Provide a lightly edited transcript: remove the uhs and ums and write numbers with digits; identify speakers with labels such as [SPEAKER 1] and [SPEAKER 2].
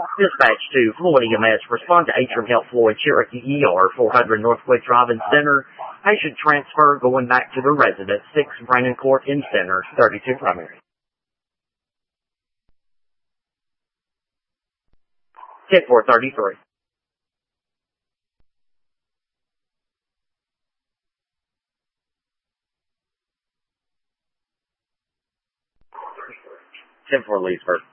[SPEAKER 1] Dispatch to Floyd EMS. Respond to Atrium Health Floyd, Cherokee ER, 400 Northwest Drive in Center. Patient transfer going back to the residence, 6 Brandon Court in Center, 32 primary. 10-433. Ten for Leesburg.